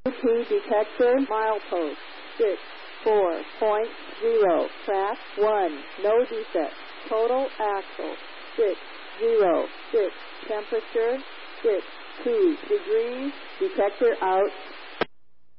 UP detector, milepost 64.0, track 1, no defect, total axle 606, temperature 62 degrees, detector out.